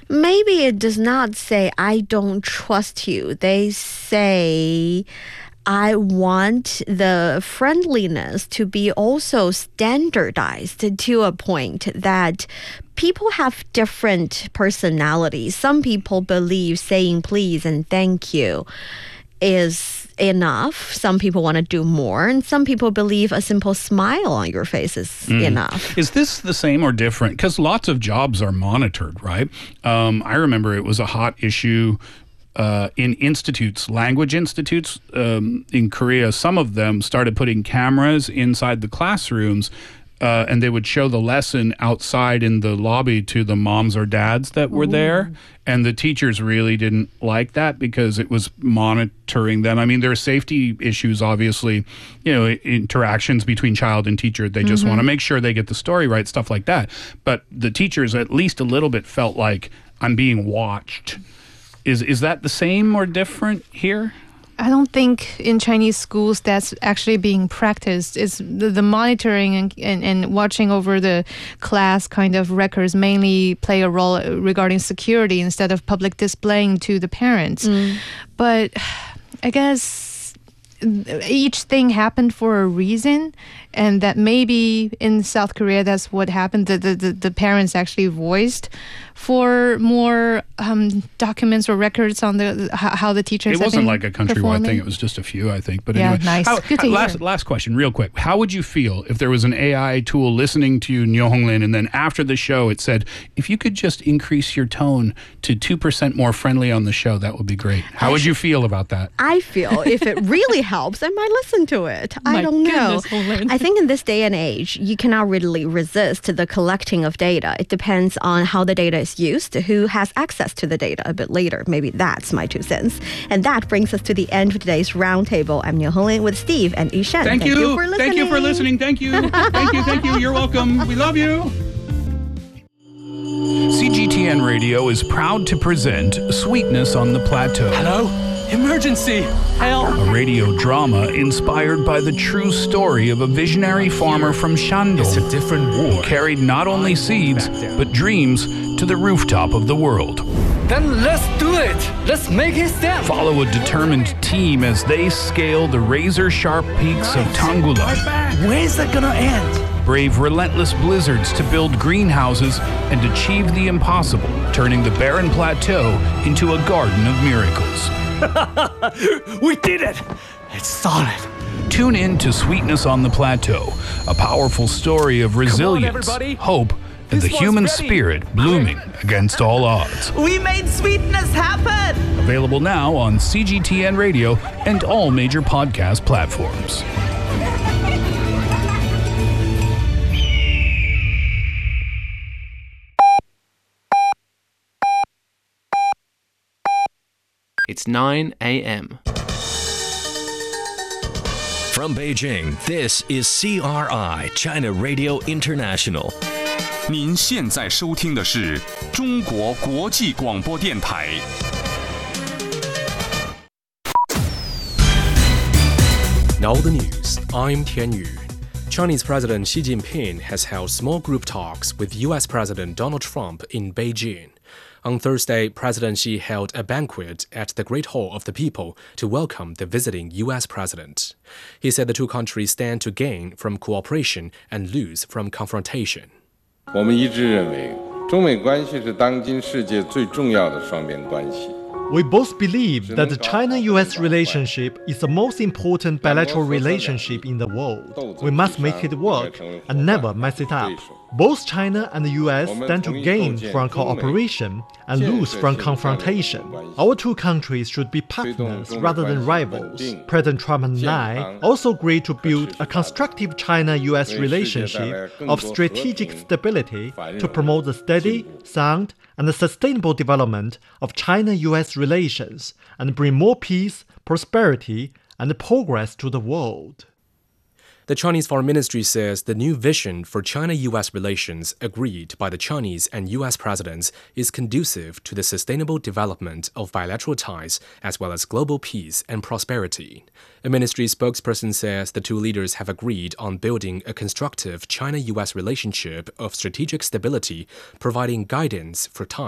Maybe it does not say, I don't trust you. They say, I want the friendliness to be also standardized to a point that people have different personalities. Some people believe saying please and thank you is enough. Some people want to do more, and some people believe a simple smile on your face is enough. Is this the same or different? Because lots of jobs are monitored, right? I remember it was a hot issue in institutes, language institutes in Korea. Some of them started putting cameras inside the classrooms, and they would show the lesson outside in the lobby to the moms or dads that were there. And the teachers really didn't like that because it was monitoring them. I mean, there are safety issues, obviously, interactions between child and teacher. They just want to make sure they get the story right, stuff like that. But the teachers at least a little bit felt like I'm being watched. Is that the same or different here? I don't think in Chinese schools that's actually being practiced. It's the monitoring and watching over the class kind of records mainly play a role regarding security instead of public displaying to the parents. But I guess each thing happened for a reason, and that maybe in South Korea that's what happened. The parents actually voiced for more documents or records on how the teachers. It wasn't like a countrywide thing. It was just a few, I think. But yeah, anyway, nice. Last question, real quick. How would you feel if there was an AI tool listening to you, Nyo Honglin, and then after the show it said, if you could just increase your tone to 2% more friendly on the show, that would be great. How would you feel about that? I feel if it really helps, I might listen to it. I don't know. I think in this day and age, you cannot really resist the collecting of data. It depends on how the data is used, who has access to the data a bit later. Maybe that's my 2 cents. And that brings us to the end of today's roundtable. I'm Nyo Honglin with Steve and Yishen. Thank you for listening. Thank you for listening. Thank you. Thank you. You're welcome. We love you. CGTN Radio is proud to present Sweetness on the Plateau. Hello? Emergency! Help! A radio drama inspired by the true story of a visionary farmer from Shandong. It's a different war. Who carried not only seeds, but dreams to the rooftop of the world. Then let's do it! Let's make it stand! Follow a determined team as they scale the razor-sharp peaks of Tanggula. Where's that gonna end? Brave relentless blizzards to build greenhouses and achieve the impossible, turning the barren plateau into a garden of miracles. We did it! It's solid. Tune in to Sweetness on the Plateau, a powerful story of resilience, hope, and the human spirit blooming against all odds. We made sweetness happen! Available now on CGTN Radio and all major podcast platforms. It's 9 a.m. From Beijing, this is CRI, China Radio International. 您现在收听的是中国国际广播电台。 Now the news. I'm Tian Yu. Chinese President Xi Jinping has held small group talks with U.S. President Donald Trump in Beijing. On Thursday, President Xi held a banquet at the Great Hall of the People to welcome the visiting U.S. president. He said the two countries stand to gain from cooperation and lose from confrontation. 我们一致认为，中美关系是当今世界最重要的双边关系。 We both believe that the China-US relationship is the most important bilateral relationship in the world. We must make it work and never mess it up. Both China and the US stand to gain from cooperation and lose from confrontation. Our two countries should be partners rather than rivals. President Trump and I also agreed to build a constructive China-US relationship of strategic stability to promote the steady, sound, and the sustainable development of China-US relations and bring more peace, prosperity, and progress to the world. The Chinese Foreign Ministry says the new vision for China-US relations agreed by the Chinese and US presidents is conducive to the sustainable development of bilateral ties as well as global peace and prosperity. A ministry spokesperson says the two leaders have agreed on building a constructive China-US relationship of strategic stability, providing guidance for time